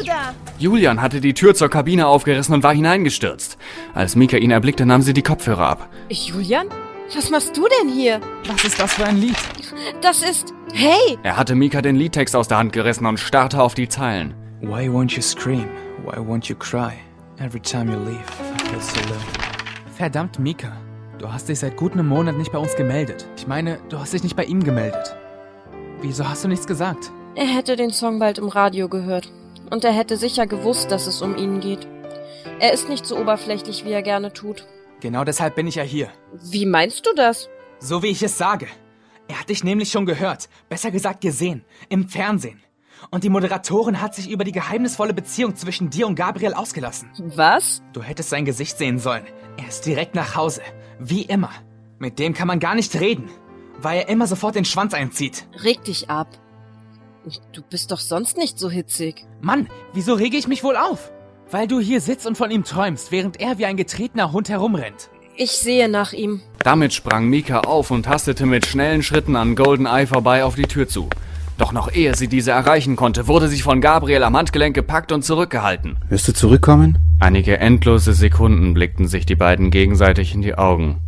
da? Julian hatte die Tür zur Kabine aufgerissen und war hineingestürzt. Als Mika ihn erblickte, nahm sie die Kopfhörer ab. Julian? Was machst du denn hier? Was ist das für ein Lied? Das ist... Hey! Er hatte Mika den Liedtext aus der Hand gerissen und starrte auf die Zeilen. Why won't you scream? Why won't you cry? Every time you leave, I feel so low. Verdammt, Mika. Du hast dich seit gut einem Monat nicht bei uns gemeldet. Ich meine, du hast dich nicht bei ihm gemeldet. Wieso hast du nichts gesagt? Er hätte den Song bald im Radio gehört. Und er hätte sicher gewusst, dass es um ihn geht. Er ist nicht so oberflächlich, wie er gerne tut. Genau deshalb bin ich ja hier. Wie meinst du das? So wie ich es sage. Er hat dich nämlich schon gehört, besser gesagt gesehen, im Fernsehen. Und die Moderatorin hat sich über die geheimnisvolle Beziehung zwischen dir und Gabriel ausgelassen. Was? Du hättest sein Gesicht sehen sollen. Er ist direkt nach Hause. Wie immer. Mit dem kann man gar nicht reden, weil er immer sofort den Schwanz einzieht. Reg dich ab. Du bist doch sonst nicht so hitzig. Mann, wieso rege ich mich wohl auf? Weil du hier sitzt und von ihm träumst, während er wie ein getretener Hund herumrennt. Ich sehe nach ihm. Damit sprang Mika auf und tastete mit schnellen Schritten an GoldenEye vorbei auf die Tür zu. Doch noch ehe sie diese erreichen konnte, wurde sie von Gabriel am Handgelenk gepackt und zurückgehalten. Wirst du zurückkommen? Einige endlose Sekunden blickten sich die beiden gegenseitig in die Augen.